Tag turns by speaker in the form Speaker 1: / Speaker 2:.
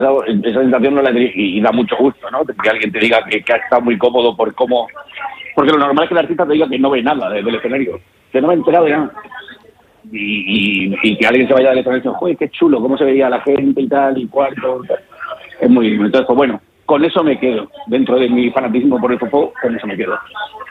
Speaker 1: esa sensación no la tendría, y da mucho gusto, ¿no? Que alguien te diga que ha estado muy cómodo por cómo... Porque lo normal es que el artista te diga que no ve nada del escenario, que no me he enterado de nada. Y que alguien se vaya del escenario y dice, joder, qué chulo, cómo se veía la gente y tal, y cuarto, tal. Es muy... Entonces, pues bueno, con eso me quedo. Dentro de mi fanatismo por el fútbol, con eso me quedo.